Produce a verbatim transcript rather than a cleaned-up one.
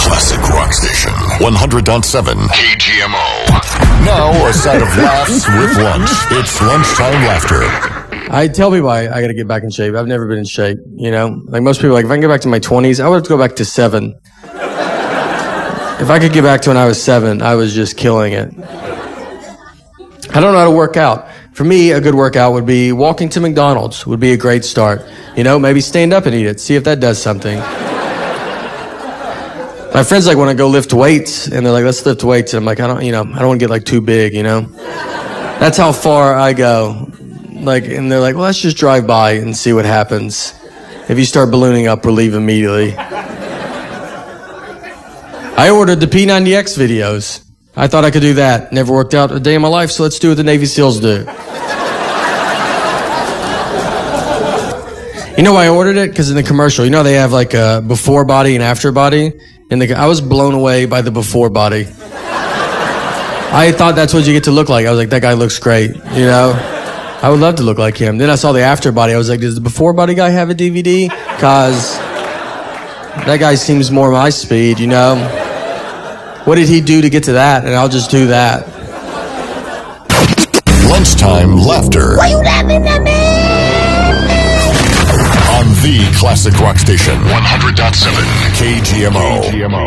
Classic rock station, one hundred point seven K G M O. Now a side of laughs with lunch. It's lunchtime laughter. I tell people I, I got to get back in shape. I've never been in shape, you know? Like most people, like if I can get back to my twenties, I would have to go back to seven. If I could get back to when I was seven, I was just killing it. I don't know how to work out. For me, a good workout would be walking to McDonald's would be a great start. You know, maybe stand up and eat it. See if that does something. My friends like want to go lift weights, and they're like, let's lift weights. And I'm like, I don't, you know, I don't want to get like too big, you know? That's how far I go. Like, and they're like, well, let's just drive by and see what happens. If you start ballooning up, we'll leave immediately. I ordered the P ninety X videos. I thought I could do that. Never worked out a day in my life, so let's do what the Navy SEALs do. You know why I ordered it? Because in the commercial, you know they have like a before body and after body? And the, I was blown away by the before body. I thought that's what you get to look like. I was like, that guy looks great, you know? I would love to look like him. Then I saw the after body. I was like, does the before body guy have a D V D? Because that guy seems more my speed, you know? What did he do to get to that? And I'll just do that. Lunchtime laughter. Why you laughing at me? On the Classic Rock Station, one hundred point seven K G M O.